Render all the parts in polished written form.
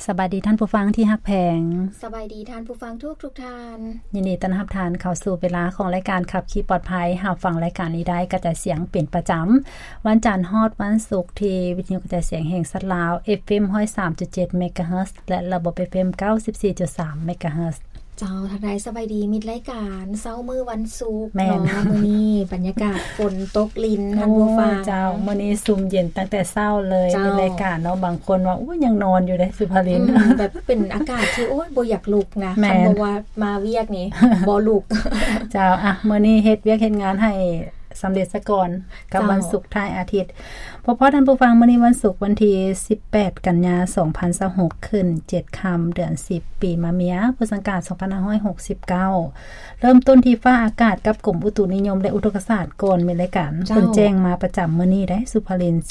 สบายดีท่านผู้ฟังที่ฮักแพงสบายดีท่านผู้ฟังทุกท่านยินดีต้อนรับท่านเข้าสู่เวลาของรายการขับขี่ปลอดภัยหากฟังรายการนี้ได้กระจายเสียงเป็นประจำวันจันทร์ฮอดวันศุกร์ที่วิทยุกระจายเสียงแห่งสัตว์ลาว FM 103.7 เมกะเฮิรตซ์และระบบ FM 94.3 เมกะเฮิรตซ์เจ้าทักทายสบายดีมิดรายการเช้ามื้อวันศุกร์เนาะมื้อนี้บรรยากาศฝนตกลิ้นท่านผู้ฟังเจ้ามื้อนี้ซุ่มเย็นตั้งแต่เช้าเลยในรายการเนาะบางคนว่ายังนอนอยู่ได้สุภารินแบบเป็นอากาศที่บ่อยากลุกนะคันบ่ว่ามาเวียกนี่บ่ลุกเจ้ามื้อนี้เฮ็ดเวียกเฮ็ดงานให้สำเร็จซะก่อนกับวันศุกร์ท้ายอาทิตย์เพราะท่านผู้ฟังมื้อนี้วันศุกร์วันที่18กันยายน2026ขึ้น7ค่ำเดือน10ปีมะเมียพุทธศักราช2569เริ่มต้นที่ฟ้าอากาศกับกรมอุตุนิยมและอุทกศาสตร์ก่อนมีรายการเพิ่นแจ้งมาประจำมื้อนี้ได้สุภาริน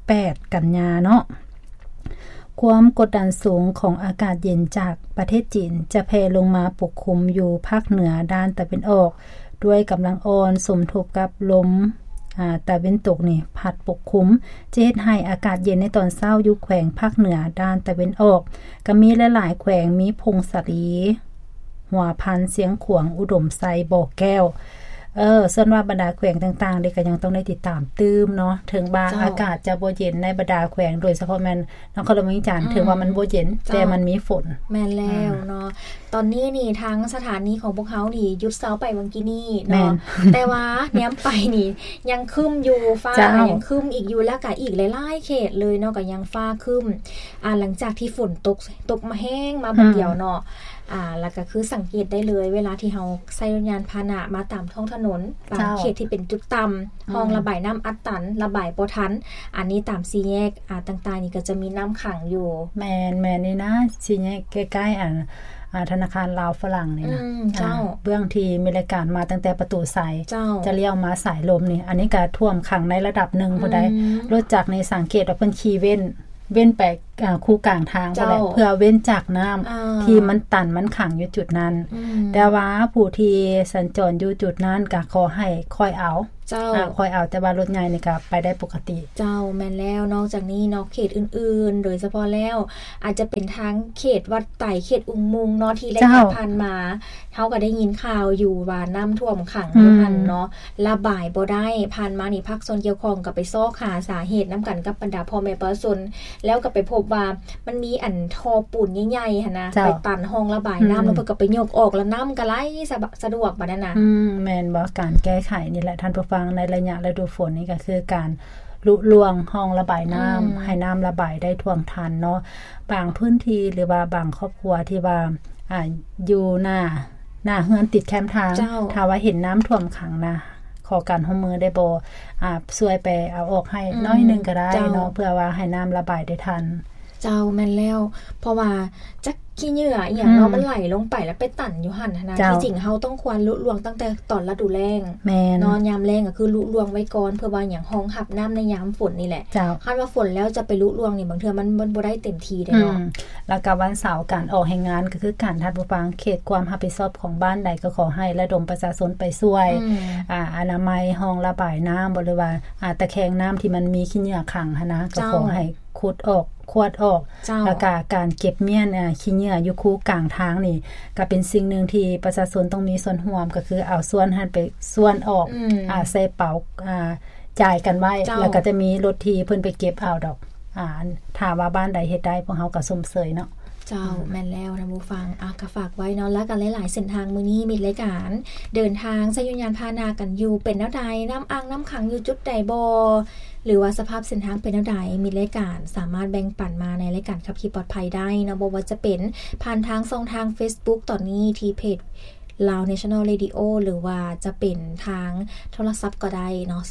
18กันยายนเนาะความกดดันสูงของอากาศเย็นจากประเทศจีนจะแผ่ลงมาปกคลุมอยู่ภาคเหนือด้านตะวันออกด้วยกำลังอ่อนสมทบกับลมตะวันตกนี่พัดปกคลุมจะเฮ็ดให้อากาศเย็นในตอนเช้าอยู่แขวงภาคเหนือด้านตะวันออกก็มีหลายๆแขวงมีพงศรีหัวพันเสียงขวางอุดมไซบ่อแก้วส่วนว่าบรรดาแขวงต่างๆเด็กก็ยังต้องได้ติดตามตื้มเนาะถึงบางอากาศจะบ่เย็นในบรรดาแขวงโดยเฉพาะแม่นนครหลวงเวียงจันทน์ถึงว่ามันบ่เย็นแต่มันมีฝนแม่นแล้วเนาะตอนนี้นี่ทั้งสถานีของพวกเขานี่หยุดเช้าไปวังกี้นี่เนาะแต่ว่าแนมไปนี่ยังครึ้มอยู่ฟ้ายังครึ้มอีกอยู่แล้วก็อีกหลายๆเขตเลยเนาะก็ยังฟ้าครึ้มหลังจากที่ฝนตกมาแห้งมาบัดเดียวเนาะแล้วก็คือสังเกตได้เลยเวลาที่เฮาใช้ยานพาหนะมาตามท้องถนนบางเขตที่เป็นจุดต่ำห้องระบายน้ำอัดตันระบายบ่ทันอันนี้ตามสี่แยกต่างๆนี่ก็จะมีน้ำขังอยู่แม่นนี่นะสี่แยกใกล้ๆธนาคารลาวฝรั่งนี่นะเบื้องที่มีรายการมาตั้งแต่ประตูสายจะเลี้ยวมาสายลมนี่อันนี้ก็ท่วมขังในระดับหนึ่งผู้ใดรถจักรในสังเกตว่าเพิ่นขี่เว้นไปคู่กลางทางบ่ได้เพื่อเว้นจากน้ำที่มันตันมันขังอยู่จุดนั้นแต่ว่าผู้ที่สัญจรอยู่จุดนั้นก็ขอให้ค่อยเอาค่อยเอาแต่ว่ารถใหญ่นี่ก็ไปได้ปกติเจ้าแม่นแล้วนอกจากนี้เนาะเขตอื่นๆโดยเฉพาะแล้วอาจจะเป็นทางเขตวัดไต่เขตอุโมงค์เนาะที่รายการผ่านมาเฮาก็ได้ยินข่าวอยู่ว่าน้ำท่วมขังอยู่หั่นเนาะระบายบ่ได้ผ่านมานี่ภาคส่วนเกี่ยวข้องก็ไปซอกหาสาเหตุนํากันกับบรรดาพ่อแม่ประชาชนแล้วก็ไปพบว่ามันมีท่อปูนใหญ่ๆหั่นนะไปตันห้องระบายน้ำแล้วเพิ่นก็ไปยกออกแล้วน้ำก็ไหลสะดวกบัดนั้นน่ะแม่นบ่การแก้ไขนี่แหละท่านผู้ฟังในระยะฤดูฝนนี่ก็คือการลุล่วงห้องระบายน้ำให้น้ำระบายได้ท่วมทันเนาะบางพื้นที่หรือว่าบางครอบครัวที่ว่าอยู่หน้าเฮือนติดแคมป์ทางถ้าว่าเห็นน้ำท่วมขังนะขอการร่วมมือได้บ่ช่วยไปเอาออกให้น้อยนึงก็ได้เนาะเพื่อว่าให้น้ำระบายได้ทันเจ้าแม่นแล้วเพราะว่าจักขี้เหงื่ออีหยังเนาะมันไหลลงไปแล้วไปตันอยู่หั่นนะที่จริงเฮาต้องควรลุล่วงตั้งแต่ตอนฤดูแล้งเนาะยามแล้งก็คือลุล่วงไว้ก่อนเพื่อว่าหยังรองรับน้ำในยามฝนนี่แหละคันว่าฝนแล้วจะไปลุล่วงนี่บางเทื่อมันบ่ได้เต็มที่ได้เนาะแล้วก็วันเสาร์การออกแห่งงานก็คือการทัดผู้ฟังเขตความรับผิดชอบของบ้านใดก็ขอให้ระดมประชาชนไปช่วยอนามัยห้องระบายน้ำบ่หรือว่าตะแคงน้ำที่มันมีขี้เหงื่อขังหั่นนะก็ขอให้ขุดออกควดออกแล้วก็การเก็บเมี่ยนขี้เหงื่ออยู่คู่กลางทางนี่ก็เป็นสิ่งนึงที่ประชาชนต้องมีส่วนร่วมก็คือเอาส่วนหันไปส่วนออกใส่เป๋าจ่ายกันไว้แล้วก็จะมีรถที่เพิ่นไปเก็บเอาดอกถ้าว่าบ้านใดเฮ็ดได้พวกเฮาก็สมเสยเนาะเจ้าแม่นแล้วนะผู้ฟังก็ฝากไว้เนาะแล้วกันหลายๆเส้นทางมื้อนี้มีรายการเดินทางใช้ยานพาหนะกันอยู่เป็นแนวใดน้ำน้ำขังอยู่จุดใดบ่หรือว่าสภาพเส้นทางเป็นแนวใดมีรายการสามารถแบ่งปันมาในรายการขับขี่ปลอดภัยได้นะบ่ว่าจะเป็นผ่านทางช่องทาง Facebook ตอนนี้ที่เพจLao National Radio หรือว่าจะเป็นทางโทรศัพท์ก็ได้เนาะ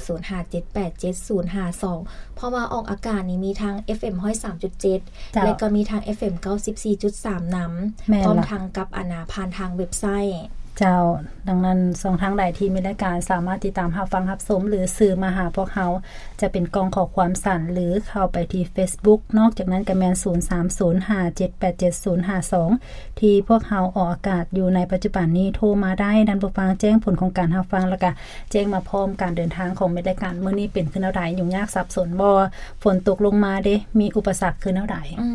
0305787052เพราะว่าออกอากาศนี่มีทาง FM 103.7 และก็มีทาง FM 94.3 นำพร้อมทางกับผ่านทางเว็บไซต์เจ้าดังนั้นช่องทางใดที่มีรายการสามารถติดตามรับฟังรับชมหรือสื่อมาหาพวกเฮาจะเป็นกล่องข้อความสั้นหรือเข้าไปที่ Facebook นอกจากนั้นก็แม่น0305787052ที่พวกเฮาออกอากาศอยู่ในปัจจุบันนี้โทรมาได้ดันผู้ฟังแจ้งผลของการรับฟังแล้วก็แจ้งมาพร้อมการเดินทางของรายการมื้อนี้เป็นคือแนวใดยุ่งยากสับสนบ่ฝนตกลงมาเด้มีอุปสรรคคือแนวใด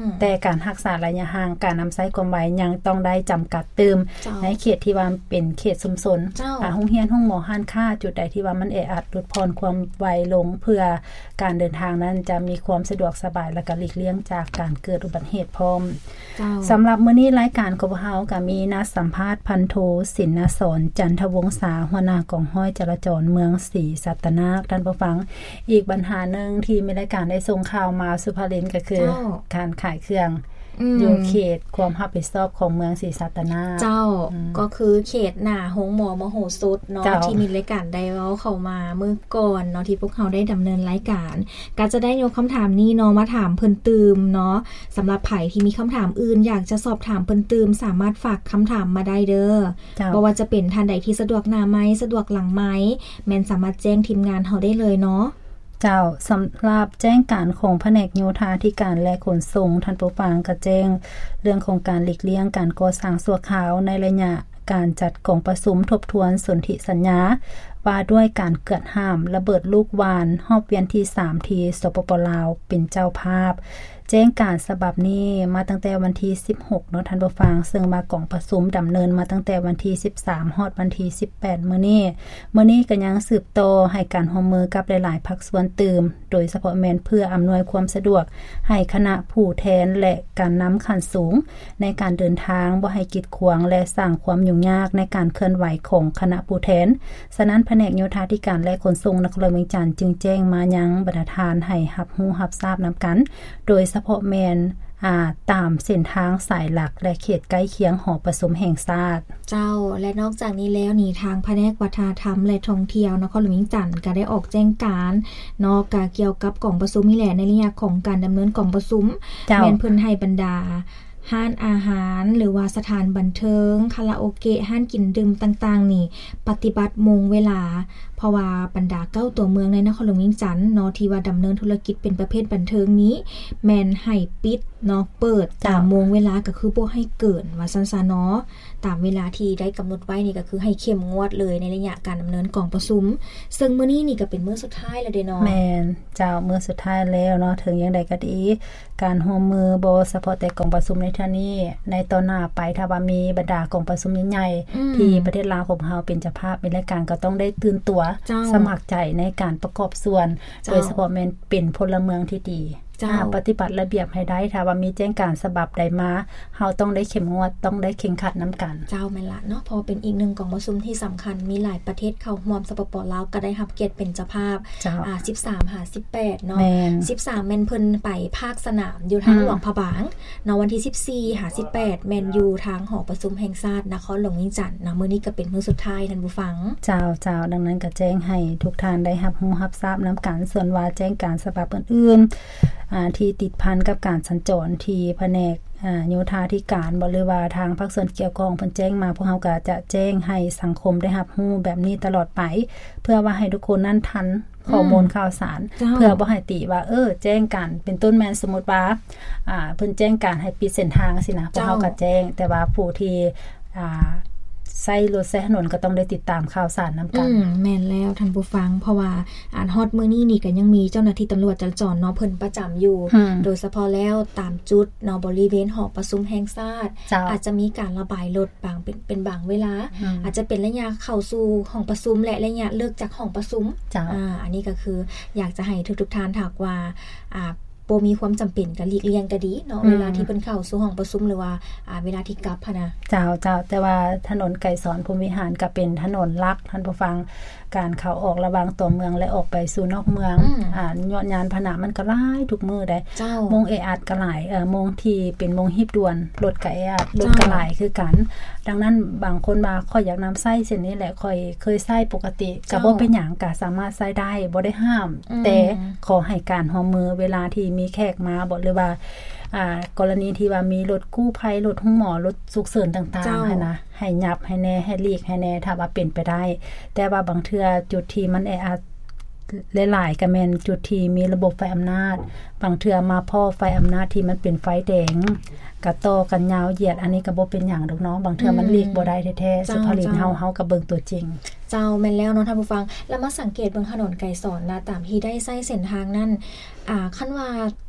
แต่การรักษาระยะห่างการนำใช้ความไวยังต้องได้จำกัดเติมในเขตที่ว่าเป็นเขตชุมชนโรงเรียนห้องหมอห้านค้าจุดใดที่ว่ามันแออัดลดพรความไวลงเพื่อการเดินทางนั้นจะมีความสะดวกสบายและก็หลีกเลี่ยงจากการเกิดอุบัติเหตุพร้อมสำหรับมื้อนี้รายการของเฮาก็มีนัดสัมภาษณ์พันโทศินสรจันทวงศาหัวหน้ากองร้อยจราจรเมืองศรีสัตนาคท่านผู้ฟังอีกปัญหานึงที่มีรายการได้ส่งข่าวมาสุภารินก็คือการขายเครื่องอยู่เขตความรับผิดชอบของเมืองศรีสัตนาเจ้าก็คือเขตหน้าโรงหมอมโหสถเนาะที่มีรายการได้เว้าเข้ามาเมื่อก่อนเนาะที่พวกเขาได้ดำเนินรายการก็จะได้ยกคำถามนี้เนาะมาถามเพิ่นตืมเนาะสำหรับไผที่มีคำถามอื่นอยากจะสอบถามเพิ่นตืมสามารถฝากคำถามมาได้เด้อบ่ว่าจะเป็นท่านใดที่สะดวกหน้าไม้สะดวกหลังไม้แม่นสามารถแจ้งทีมงานเฮาได้เลยเนาะเจ้าสำหรับแจ้งการของแผนกโยธาธิการและขนส่งท่านผู้ฟังก็แจ้งเรื่องของการหลีกเลี่ยงการก่อสร้างชั่วคราวในระยะการจัดกองประชุมทบทวนสนธิสัญญาว่าด้วยการเกิดห้ามระเบิดลูกวานรอบเวียนที่3ที่สปป.ลาวเป็นเจ้าภาพแจ้งการฉบับนี้มาตั้งแต่วันที่16เนาะท่านผู้ฟังซึ่งมากองประชุมดำเนินมาตั้งแต่วันที่13ฮอดวันที่18มื้อนี้ก็ยังสืบต่อให้การร่วมมือกับหลายๆภาคส่วนตื่มโดยเฉพาะแม่นเพื่ออำนวยความสะดวกให้คณะผู้แทนและการนำขั้นสูงในการเดินทางบ่ให้กีดขวางและสร้างความยุ่งยากในการเคลื่อนไหวของคณะผู้แทนฉะนั้นแผนกโยธาธิการและขนส่งนครหลวงเวียงจันทน์จึงแจ้งมายังบรรณาธิการให้รับรู้รับทราบนํากันโดยเฉพาะแม่นตามเส้นทางสายหลักและเขตใกล้เคียงหอประชุมแห่งชาติเจ้าและนอกจากนี้แล้วนี่ทางแผนกวัฒนธรรมและท่องเที่ยวนครหลวงเวียงจันทน์ก็ได้ออกแจ้งการเนาะก็เกี่ยวกับกองประชุมนี่แหละในระยะของการดำเนินกองประชุมแม่นเพิ่นให้บรรดาห้านอาหารหรือว่าสถานบันเทิงคาราโอเกะห้านกินดื่มต่างๆนี่ปฏิบัติโมงเวลาเพราะว่าบรรดา9ตัวเมืองในนครหลวงเวียงจันทน์เนาะที่ว่าดำเนินธุรกิจเป็นประเภทบันเทิงนี้แม่นให้ปิดเนาะเปิดตามโมงเวลาก็คือบ่ให้เกินว่าซั่นซะเนาะตามเวลาที่ได้กำหนดไว้นี่ก็คือให้เข้มงวดเลยในระยะการดำเนินกองประชุมซึ่งมื้อนี้นี่ก็เป็นมื้อสุดท้ายแล้วเด้เนาะแม่นเจ้ามื้อสุดท้ายแล้วเนาะถึงอย่างใดก็ดีการร่วมมือบ่เฉพาะแต่กองประชุมในเท่านี้ในตอนหน้าไปถ้าว่ามีบรรดากองประชุมใหญ่ๆที่ประเทศลาวของเฮาเป็นเจ้าภาพในรายการก็ต้องได้ตื่นตัวสมัครใจในการประกอบส่วนโดยเฉพาะแม่นเป็นพลเมืองที่ดีปฏิบัติระเบียบให้ได้ถ้าว่ามีแจ้งการฉบับใดมาเฮาต้องได้เข้มงวดต้องได้เข่งขัดนํากันเจ้าแม่นละเนาะเพราะเป็นอีกหนึ่งกองประชุมที่สำคัญมีหลายประเทศเข้าร่วมสปป.ลาวก็ได้รับเกียรติเป็นเจ้าภาพ13-18เนาะ13แม่นเพิ่นไปภาคสนามอยู่ทางหลวงพระบางเนาะวันที่14-18แม่นอยู่ทางหอประชุมแห่งชาตินครหลวงเวียงจันทน์นะมื้อนี้ก็เป็นมื้อสุดท้ายท่านผู้ฟังเจ้าดังนั้นก็แจ้งให้ทุกท่านได้รับรู้รับทราบนํากันส่วนว่าแจ้งการฉบับอื่นๆที่ติดพันกับการสัญจรที่แผนกโยธาธิการบ่หรือว่าทางภาคส่วนเกี่ยวข้องเพิ่นแจ้งมาพวกเฮาก็จะแจ้งให้สังคมได้รับรู้แบบนี้ตลอดไปเพื่อว่าให้ทุกคนนั้นทันข้อมูลข่าวสารเพื่อบ่ให้ติว่าแจ้งกันเป็นต้นแม่นสมมุติว่าเพิ่นแจ้งการให้ปิดเส้นทางสินะพวกเฮาก็แจ้งแต่ว่าผู้ที่ใช้รถใช้ถนนก็ต้องได้ติดตามข่าวสารนํากันแม่นแล้วท่านผู้ฟังเพราะว่าฮอดมื้อนี้นี่ก็ยังมีเจ้าหน้าที่ตำรวจจราจรเนาะเพิ่นประจําอยู่โดยเฉพาะแล้วตามจุดเนาะบริเวณหอประชุมแห่งชาติอาจจะมีการระบายรถบางเป็นบางเวลาอาจจะเป็นระยะเข้าสู่ห้องประชุมและระยะเลิกจากห้องประชุมอันนี้ก็คืออยากจะให้ทุกๆท่านถ้าว่าบ่มีความจําเป็นก็หลีกเลี่ยงก็ดีเนาะเวลาที่เพิ่นเข้าสู่ห้องประชุมหรือว่าเวลาที่กลับนะเจ้าแต่ว่าถนนไกรสอนพรหมวิหารก็เป็นถนนหลักท่านผู้ฟังการเข้าออกระหว่างตัวเมืองและออกไปสู่นอกเมืองยอดยานพาหนะมันก็หลายทุกมื้อได้โมงเออัดก็หลายโมงที่เป็นโมงฮีบด่วนรถก็อัดรถก็หลายคือกันดังนั้นบางคนว่าค่อยอยากนําใช้เส้นนี้แหละค่อยเคยใช้ปกติก็บ่เป็นหยังก็สามารถใช้ได้บ่ได้ห้ามแต่ขอให้การร่วมมือเวลาที่มีแขกมาบ่หรือว่ากรณีที่ว่ามีรถกู้ภัยรถโรงหมอรถฉุกเฉินต่างๆให้นะให้ยับให้แน่ให้หลีกให้แน่ถ้าว่าเป็นไปได้แต่ว่าบางเทื่อจุดที่มันแออัดหลายๆก็แม่นจุดที่มีระบบไฟอำนาจบางเทื่อมาพอไฟอำนาจที่มันเป็นไฟแดงก็ต่อกันยาวเหยียดอันนี้ก็บ่เป็นหยังดอกเนาะบางเทื่อมันหลีกบ่ได้แท้ๆสุภาพเฮาก็เบิ่งตัวจริงเจ้าแม่นแล้วเนาะท่านผู้ฟังแล้วมาสังเกตเบิ่งถนนไกรสอนนะตามที่ได้ใช้เส้นทางนั้นคันว่า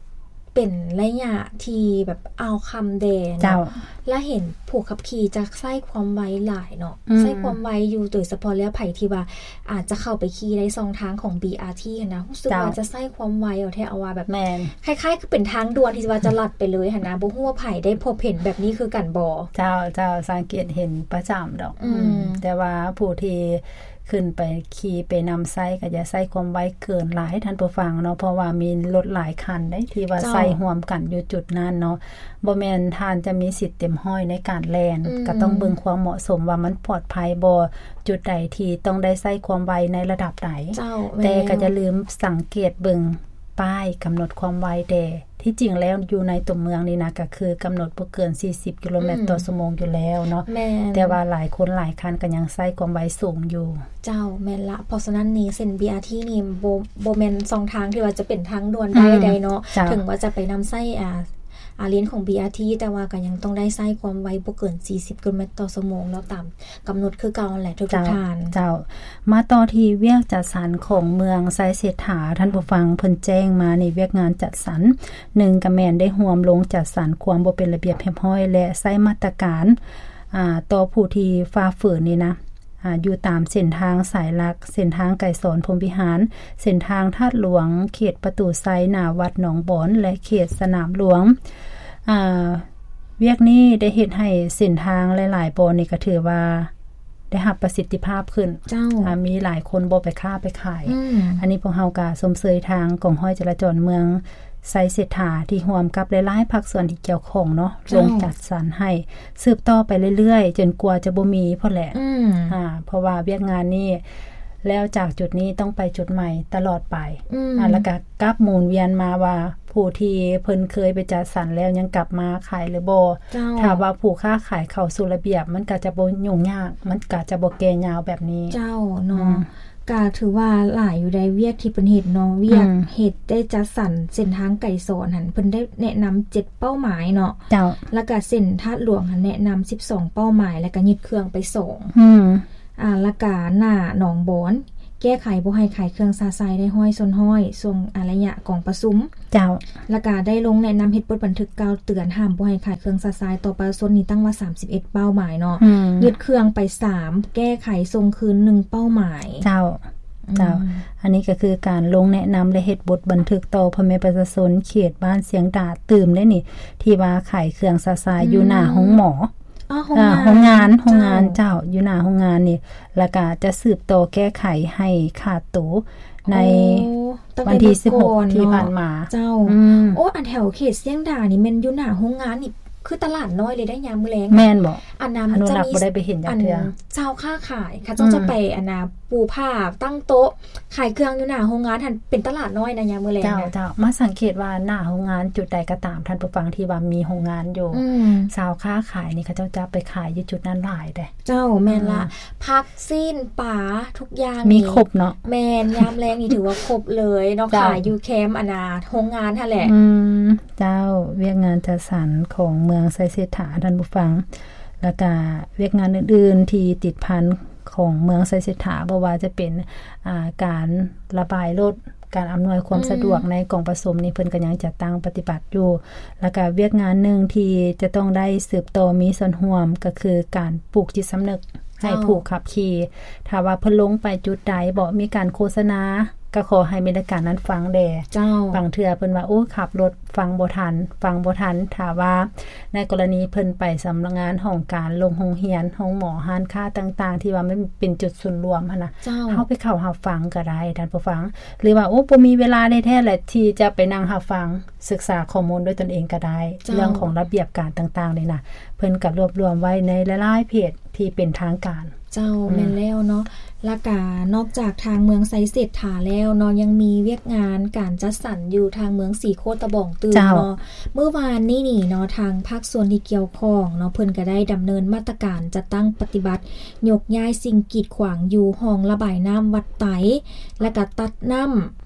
เป็นระยะที่แบบเอาคำแดงและเห็นผู้ขับขี่จะใช้ความไวหลายเนาะใช้ความไวอยู่โดยเฉพาะแล้วไผที่ว่าอาจจะเข้าไปขี่ใน2ทางของ BRT นะรู้สึกว่าจะใช้ความไวเอาแท้เอาว่าแบบคล้ายๆคือเป็นทางด่วนที่ว่าจะลัดไปเลยหั่นนะบ่ฮู้ว่าไผได้พบเห็นแบบนี้คือกันบ่เจ้าสังเกตเห็นประจำดอกแต่ว่าผู้ที่ขึ้นไปขี่ไปนำไส้ก็จะใส่ความไวเกินหลายท่านผู้ฟังเนาะเพราะว่ามีรถหลายคันได้ที่ว่าใส่ร่วมกันอยู่จุดนั้นเนาะบ่แม่นท่านจะมีสิทธิ์เต็มห้อยในการแล่นก็ต้องเบิ่งความเหมาะสมว่ามันปลอดภัยบ่จุดใดที่ต้องได้ใส่ความไวในระดับใดแต่ก็จะลืมสังเกตเบิ่งป้ายกำหนดความไวแด่ที่จริงแล้วอยู่ในตัวเมืองนี่นะก็คือกำหนดบ่เกิน40กิโลเมตรต่อชั่วโมงอยู่แล้วเนาะแต่ว่าหลายคนหลายคันก็ยังใช้ความไวสูงอยู่เจ้าแม่นละเพราะฉะนั้นนี่เส้น BRT นี่บ่แม่น2ทางที่ว่าจะเป็นทางด่วนได้ใดเนาะถึงว่าจะไปนำไส้เลนของ BRT แต่ว่าก็ยังต้องได้ใช้ความไวบ่เกิน40กิโลเมตรต่อชั่วโมงแล้วตามกำหนดคือเก่าแหละทุกทางเจ้ามาต่อที่เวียกจัดสรรของเมืองไซเศรษฐาท่านผู้ฟังเพิ่นแจ้งมาในเวียกงานจัดสรร1ก็แม่นได้ร่วมลงจัดสรรความบ่เป็นระเบียบเรียบร้อยและใช้มาตรการต่อผู้ที่ฝ่าฝืนนี่นะอยู่ตามเส้นทางสายหลักเส้นทางไก่สอนพรหมวิหารเส้นทางธาตุหลวงเขตประตูไซหน้าวัดหนองบอนและเขตสนามหลวงเวียกนี้ได้เฮ็ดให้เส้นทางหลายๆบ่นี่ก็ถือว่าได้รับประสิทธิภาพขึ้นมีหลายคนบ่ไปค้าไปขายอันนี้พวกเฮาก็สมเสยทางกองห้อยจราจรเมืองไซเศรษฐาที่ร่วมกับหลายๆภาคส่วนที่เกี่ยวข้องเนาะลงจัดสรรให้สืบต่อไปเรื่อยๆจนกว่าจะบ่มีพอแหละเพราะว่าเวียกงานนี้แล้วจากจุดนี้ต้องไปจุดใหม่ตลอดไปแล้วก็กลับหมุนเวียนมาว่าผู้ที่เพิ่นเคยไปจัดสรรแล้วยังกลับมาขายหรือบ่ถ้าว่าผู้ค้าขายเข้าสู่ระเบียบมันก็จะบ่ยุ่งยากมันก็จะบ่แก่ยาวแบบนี้เจ้าเนาะก็ถือว่าหลายอยู่ได้เวียกที่เพิ่นเฮ็ดเนาะเวียกเฮ็ดได้จัดสรรเส้นทางไก่สอนหั่นเพิ่นได้แนะนำ7เป้าหมายเนาะเจ้าแล้วก็เส้นธาตุหลวงหั่นแนะนำ12เป้าหมายแล้วก็ยึดเครื่องไป2แล้วก็หน้าหนองบอนแก้ไขบ่ให้ขายเครื่องซาไซได้ห้อยซนห้อยทรงระยะกองประสุมเจ้าแล้วก็ได้ลงแนะนำเฮ็ดบทบันทึกกาวเตือนห้ามบ่ให้ขายเครื่องซาไซต่อประสนนี่ตั้งว่า31เป้าหมายเนาะยึดเครื่องไป3แก้ไขทรงคืน1เป้าหมายเจ้าอันนี้ก็คือการลงแนะนำและเฮ็ดบทบันทึกต่อพ่อแม่ประชาชนเขตบ้านเสียงดาดตื่มได้นี่ที่ว่าขายเครื่องซาไซอยู่หน้าห้องหมอโรงงานเจ้าอยู่หน้าโรงงานนี่แล้วก็จะสืบต่อแก้ไขให้ขาดตูในวันที่16ที่ผ่านมาเจ้าอันแถวเขตเสียงดานี่แม่นอยู่หน้าโรงงานนี่คือตลาดน้อยเลยได้ยามมื้อแลงแม่นบ่อันนั้นจะมีบ่ได้ไปเห็นจักเทื่อเจ้าค้าขายค่ะจะไปอันน่ะปูผ้าตั้งโต๊ะขายเครื่องอยู่หน้าโรงงานท่านเป็นตลาดน้อยนะยามมื้อแลงเจ้ามาสังเกตว่าหน้าโรงงานจุดใดก็ตามท่านผู้ฟังที่ว่ามีโรงงานอยู่ชาวค้าขายนี่เขาเจ้าจะไปขายอยู่จุดนั้นหลายเด้เจ้าแม่นละผักซีนปลาทุกอย่างมีครบเนาะแม่นยามแลงนี่ถือว่าครบเลยเนาะขายอยู่แคมป์อันน่ะโรงงานนั่นแหละเจ้าเวียกงานจัดสรรของเมืองไซเศรษฐาท่านผู้ฟังแล้วก็เวียกงานอื่นๆที่ติดพันของเมืองไซเศรษฐาบ่ว่าจะเป็นการระบายรถการอำนวยความสะดวกในกองผสมนี่เพิ่นก็ยังจะตั้งปฏิบัติอยู่แล้วก็เวียกงานนึงที่จะต้องได้สืบต่อมีส่วนร่วมก็คือการปลูกจิตสำนึกให้ผู้ขับขี่ถ้าว่าเพิ่นลงไปจุดใดบ่มีการโฆษณาก็ขอให้บรรยากาศนั้นฟังแด่บางเทื่อเพิ่นว่าโอ้ขับรถฟังบ่ทันถ้าว่าในกรณีเพิ่นไปสำนักงานของการโรงเรียนห้องหมอห้านค้าต่างๆที่ว่ามันเป็นจุดศูนย์รวมหั่นน่ะเฮาไปเข้ารับฟังก็ได้ท่านผู้ฟังหรือว่าโอ้บ่มีเวลาได้แท้แหละที่จะไปนั่งรับฟังศึกษาข้อมูลด้วยตนเองก็ได้เรื่องของระเบียบการต่างๆนี่น่ะเพิ่นก็รวบรวมไว้ในหลายๆเพจที่เป็นทางการเจ้าแม่นแล้วเนาะและกานอกจากทางเมืองไซเศรษฐาแล้วเนาะยังมีเวียกงานการจัดสรรอยู่ทางเมืองสีโคตะบองตื่นเนาะเมื่อวานนี้นี่เนาะทางภาคส่วนที่เกี่ยวข้องเนาะเพิ่นก็ได้ดำเนินมาตรการจัดตั้งปฏิบัติยกย้ายสิ่งกีดขวางอยู่ห้องระบายน้ำวัดไตและก็ตัดน้ำ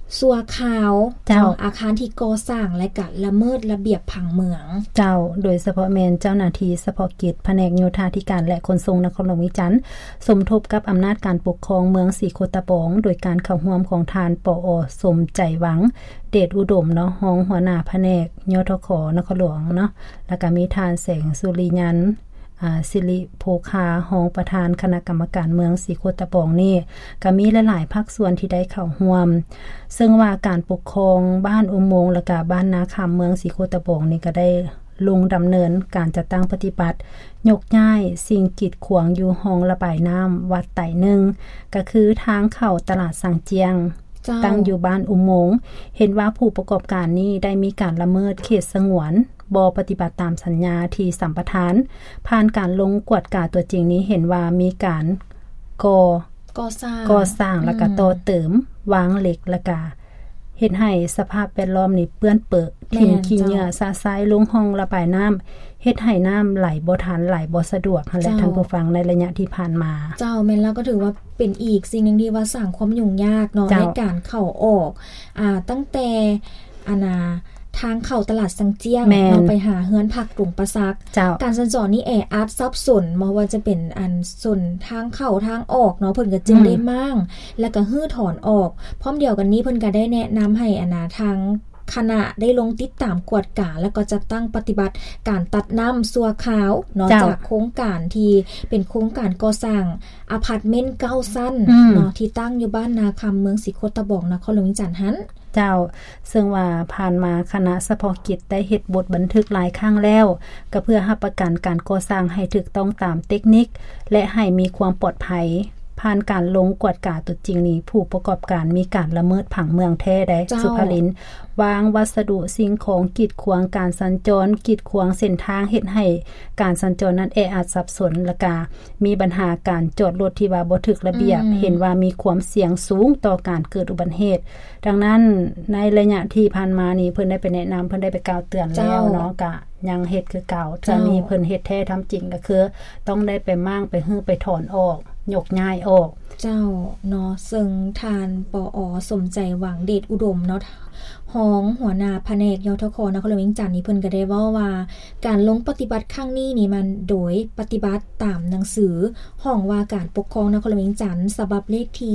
สัวขาวเจ้าอาคารที่ก่อสร้างและก็ละเมิดระเบียบผังเมืองเจ้าโดยเฉพาะแม่นเจ้าหน้าที่เฉพาะกิจแผนกโยธาธิการและขนส่งนครหลวงวิจันทร์สมทบกับอำนาจการปกครองเมืองสีโคตะบองโดยการเข้าร่วมของทานปอ.สมใจหวังเดชอุดมเนาะรองหัวหน้าแผนกยทขนครหลวงเนาะแล้วก็มีทานแสงสุริยันสิริโภคารองประธานคณะกรรมการเมืองสีโคตะบองนี่ก็มีหลายๆภาคส่วนที่ได้เข้าร่วมซึ่งว่าการปกครองบ้านอุโมงค์และก็บ้านนาคำเมืองสีโคตะบองนี่ก็ได้ลงดำเนินการจัดตั้งปฏิบัติยกย้ายสิ่งกีดขวางอยู่ห้องระบายน้ำวัดไต่หนึ่งก็คือทางเข้าตลาดสังเจียงตั้งอยู่บ้านอุโมงค์เห็นว่าผู้ประกอบการนี้ได้มีการละเมิดเขตสงวนบ่ปฏิบัติตามสัญญาที่สัมปทานผ่านการลงกวดกาตัวจริงนี้เห็นว่ามีการก่อสร้างแล้วก็ต่อเติมวางเหล็กแล้วก็เฮ็ดให้สภาพแวดล้อมนี่เปื้อนเปื้อนทิ้งขี้เหงื่อซาซายลงห้องระบายน้ำเฮ็ดให้น้ำไหลบ่ทันไหลบ่สะดวกหั่นแหละท่านผู้ฟังในระยะที่ผ่านมาเจ้าแม่นแล้วก็ถือว่าเป็นอีกสิ่งนึงที่ว่าสร้างความยุ่งยากเนาะในการเข้าออกตั้งแต่ทางเข้าตลาดสังเจียงเราไปหาเฮือนผักกลุ่มประซักการสัญจรนี่แออัดซับซ้อนบ่ว่าจะเป็นอันส่วนทางเข้าทางออกเนาะเพิ่นก็จึงได้มั่งแล้วก็ฮื้อถอนออกพร้อมเดียวกันนี้เพิ่นก็ได้แนะนำให้ทางคณะได้ลงติดตามกวดกาแล้วก็จัดตั้งปฏิบัติการตัดน้ำสัวขาวเนาะจากโครงการที่เป็นโครงการก่อสร้างอพาร์ตเมนต์9ชั้นเนาะที่ตั้งอยู่บ้านนาคำเมืองสีโคตะบองนครหลวงวิจันทร์หั้นเจ้าซึ่งว่าผ่านมาคณะเฉพาะกิจได้เฮ็ดบทบันทึกหลายครั้งแล้วก็เพื่อรับประกันการก่อสร้างให้ถูกต้องตามเทคนิคและให้มีความปลอดภัยผ่านการลงกวดกาตัวจริงนี้ผู้ประกอบการมีการละเมิดผังเมืองแท้ได้สุภลินวางวัสดุสิ่งของกีดขวางการสัญจรกีดขวางเส้นทางเฮ็ดให้การสัญจรนั้นแออัดสับสนและก็มีปัญหาการจอดรถที่ว่าบ่ถูกระเบียบเห็นว่ามีความเสี่ยงสูงต่อการเกิดอุบัติเหตุดังนั้นในระยะที่ผ่านมานี้เพิ่นได้ไปแนะนำเพิ่นได้ไปกล่าวเตือนแล้วเนาะก็ยังเฮ็ดคือเก่าถ้ามีเพิ่นเฮ็ดแท้ทำจริงก็คือต้องได้ไปมั่งไปฮื้อไปถอนออกยกย้ายออกเจ้าเนาะซึ่งทานปอ.สมใจหวังเดชอุดมเนาะหัวหน้าแผนกยทคนครหลวงวิจันทร์นี่เพิ่นก็ได้เว้าว่าการลงปฏิบัติครั้งนี้นี่มันโดยปฏิบัติตามหนังสือห้องว่าการปกครองนครหลวงวิจันทร์ฉบับเลขที่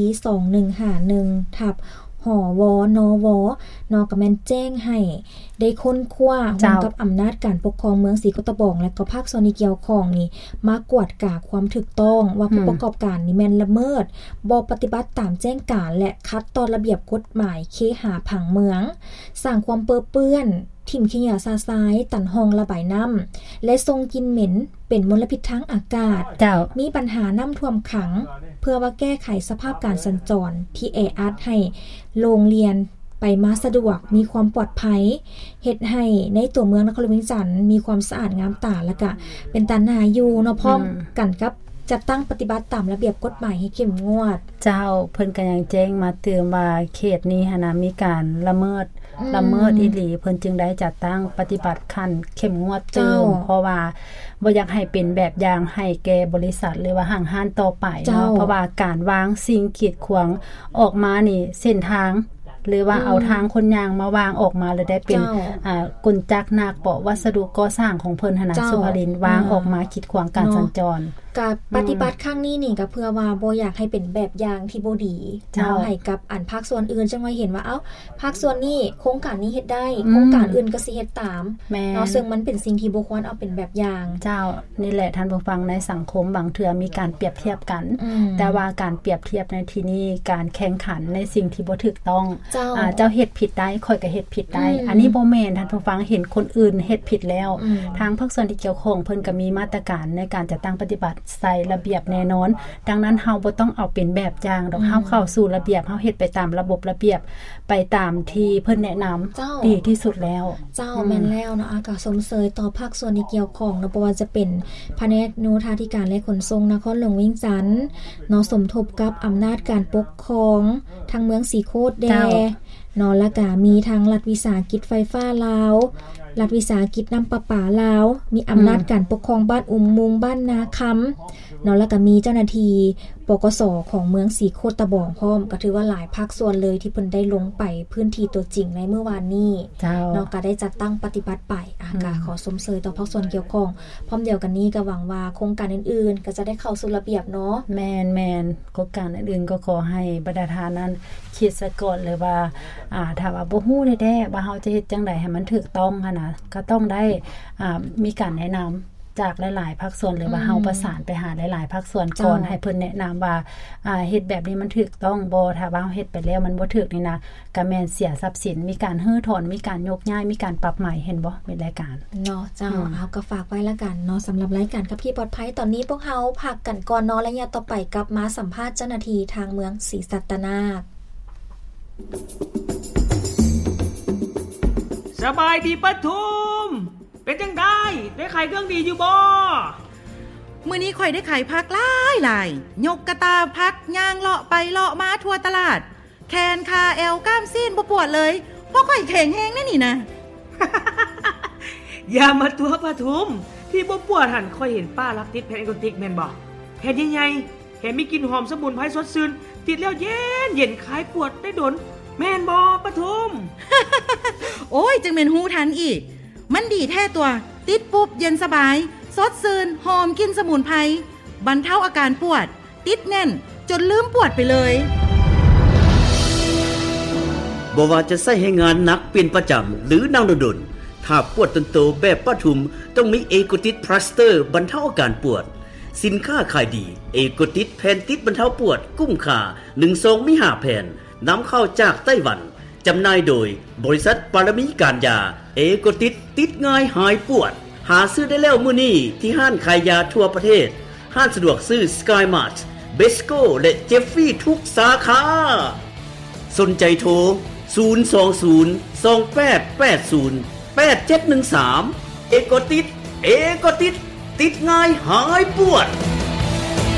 2151/หวนวนก็แม่นแจ้งให้ได้ค้นคว้าร่วมกับอำนาจการปกครองเมืองสีโคตะบองและก็ภาคส่วนที่เกี่ยวข้องนี่มากวดกาความถูกต้องว่าผู้ประกอบการนี่แม่นละเมิดบ่ปฏิบัติตามแจ้งการและขัดต่อระเบียบกฎหมายเคหะผังเมืองสร้างความเปื้อนทิ่มขี้เหงื่อซาซายตันห้องระบายน้ำและทรงกินเหม็นเป็นมลพิษทางอากาศมีปัญหาน้ำท่วมขังเพื่อว่าแก้ไขสภาพการสัญจรที่แออัดให้โรงเรียนไปมาสะดวกมีความปลอดภัยเฮ็ดให้ในตัวเมืองนครหลวงวิจันทร์มีความสะอาดงามตาและก็เป็นตาหน้าอยู่เนาะพร้อมกันกับจะตั้งปฏิบัติตามระเบียบกฎหมายให้เข้มงวดเจ้าเพิ่นก็ยังแจ้งมาเตือนว่าเขตนี้หั่นน่ะมีการละเมิดอีหลีเพิ่นจึงได้จัดตั้งปฏิบัติขั้นเข้มงวดเติมเพราะว่าบ่อยากให้เป็นแบบอย่างให้แก่บริษัทหรือว่าห้างห้านต่อไปเนาะเพราะว่าการวางสิ่งกีดขวางออกมานี่เส้นทางหรือว่าเอาทางคนยางมาวางออกมาเลยได้เป็นกุญจักรนาคเปาะวัสดุก่อสร้างของเพิ่นหั่นน่ะสุภรินวางออกมากีดขวางการสัญจรกับปฏิบัติครั้งนี้นี่ก็เพื่อว่าบ่อยากให้เป็นแบบอย่างที่บ่ดีเนาะให้กับอันภาคส่วนอื่นจังว่าเห็นว่าเอ้าภาคส่วนนี้โครงการนี้เฮ็ดได้โครงการอื่นก็สิเฮ็ดตามเนาะซึ่งมันเป็นสิ่งที่บ่ควรเอาเป็นแบบอย่างเจ้านี่แหละท่านผู้ฟังในสังคมบางเทื่อมีการเปรียบเทียบกันแต่ว่าการเปรียบเทียบในที่นี้การแข่งขันในสิ่งที่บ่ถูกต้องเจ้าเฮ็ดผิดได้ข่อยก็เฮ็ดผิดได้อันนี้บ่แม่นท่านผู้ฟังเห็นคนอื่นเฮ็ดผิดแล้วทางภาคส่วนที่เกี่ยวข้องเพิ่นก็มีมาตรการในการจัดตั้งปฏิบัติใส่ระเบียบแน่นอนดังนั้นเฮาบ่ต้องเอาเป็นแบบอย่างดอกเฮาเข้าสู่ระเบียบเฮาเฮ็ดไปตามระบบระเบียบไปตามที่เพิ่นแนะนำดีที่สุดแล้วเจ้าแม่นแล้วเนาะก็สมเสยต่อภาคส่วนที่เกี่ยวข้องเนาะบ่ว่าจะเป็นแผนกโยธาธิการและขนส่งนครหลวงวิจันทร์เนาะสมทบกับอำนาจการปกครองทางเมืองสีโคตแดเนาะแล้วก็มีทางรัฐวิสาหกิจไฟฟ้าลาวรัฐวิสาหกิจน้ำประปาลาวมีอำนาจการปกครองบ้านอุ้มมุงบ้านนาคำเนาะแล้วก็มีเจ้าหน้าที่ปกส.ของเมืองสีโคตะบองพร้อมก็ถือว่าหลายภาคส่วนเลยที่เพิ่นได้ลงไปพื้นที่ตัวจริงในเมื่อวานนี้เนาะก็ได้จัดตั้งปฏิบัติไปก็ขอสมเสยต่อภาคส่วนเกี่ยวข้องพร้อมเดียวกันนี้ก็หวังว่าโครงการอื่นๆก็จะได้เข้าสู่ระเบียบเนาะแม่นโครงการอื่นๆก็ขอให้บรรดาทานนั้นคิดซะก่อนเลยว่าถ้าว่าบ่ฮู้แท้ๆว่าเฮาจะเฮ็ดจังได๋ให้มันถูกต้องหั่นน่ะก็ต้องได้มีการแนะนำจากหลายๆภาคส่วนเลยว่าเฮาประสานไปหาหลายๆภาคส่วนก่อนให้เพิ่นแนะนำว่าเฮ็ดแบบนี้มันถูกต้องบ่ถ้าว่าเฮ็ดไปแล้วมันบ่ถูกนี่นะก็แม่นเสียทรัพย์สินมีการรื้อถอนมีการยกย้ายมีการปรับใหม่เห็นบ่เป็นรายการเนาะเจ้าเอาก็ฝากไว้ละกันเนาะสำหรับรายการกับพี่ปลอดภัยตอนนี้พวกเฮาพักกันก่อนเนาะระยะต่อไปกลับมาสัมภาษณ์เจ้าหน้าที่ทางเมืองศรีสัตนาคสบายดีปทุมเป็นจังได้ขายเครื่องดีอยู่บ่มื้อนี้ข่อยได้ขายผักหลายยกกระตาผักย่างเลาะไปเลาะมาทั่วตลาดแขนขาแอวกล้ามซีนบ่ปวดเลยเพราะข่อยแข็งแรงแน่นี่นะอย่ามาตัวปทุมที่บ่ปวดหั่นค่อยเห็นป้ารับติดแผ่นแอนโกติกแม่นบ่แผ่นใหญ่ๆแถมมีกลิ่นหอมสมุนไพรสดชื่นติดแล้วเย็นคลายปวดได้ดนแม่นบ่ปทุมโอ้ยจังแม่นฮู้ทันอีกมันดีแท้ตัวติดปุ๊บเย็นสบายสดชื่นหอมกลิ่นสมุนไพรบรรเทาอาการปวดติดแน่นจนลืมปวดไปเลยบ่ว่าจะใช้ให้งานหนักเป็นประจำหรือนั่งดนๆถ้าปวดต้นโตแบบปทุมต้องมีเอโกติสพลาสเตอร์บรรเทาอาการปวดสินค้าขายดีเอโกติสแผ่นติดบรรเทาปวดกุ้มค่า1ซองมี5แผ่นนำเข้าจากไต้หวันจำหน่ายโดยบริษัทปารมีการยาเอโกติสติดง่ายหายปวดหาซื้อได้แล้วมื้อนี้ที่ห้านขายยาทั่วประเทศห้านสะดวกซื้อ Sky Mart Besco และ Jeffrey ทุกสาขาสนใจโทร02028808713เอโกติสติดง่ายหายปวด